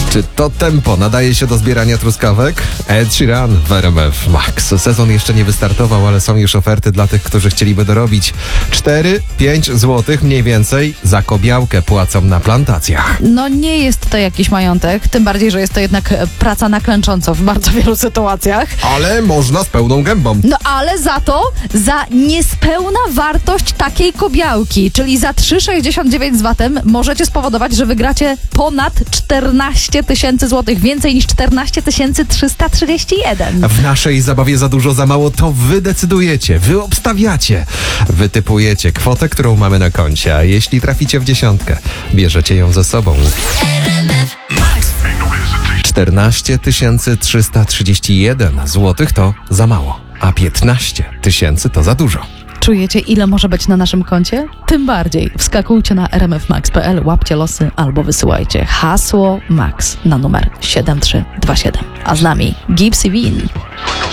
Czy to tempo nadaje się do zbierania truskawek? Ed Sheeran w RMF Max. Sezon jeszcze nie wystartował, ale są już oferty dla tych, którzy chcieliby dorobić. 4-5 zł mniej więcej za kobiałkę płacą na plantacjach. No nie jest to jakiś majątek, tym bardziej, że jest to jednak praca na klęcząco w bardzo wielu sytuacjach. Ale można z pełną gębą. No ale za to, za niespełna wartość takiej kobiałki, czyli za 3,69 z VAT-em możecie spowodować, że wygracie ponad 14 tysięcy złotych, więcej niż 14 331. W naszej zabawie za dużo, za mało to wy decydujecie, wy obstawiacie, wy typujecie kwotę, którą mamy na koncie, a jeśli traficie w dziesiątkę, bierzecie ją ze sobą. 14 331 złotych to za mało, a 15 tysięcy to za dużo. Czujecie, ile może być na naszym koncie? Tym bardziej wskakujcie na rmfmax.pl, łapcie losy albo wysyłajcie hasło MAX na numer 7327. A z nami Gipsy Bean.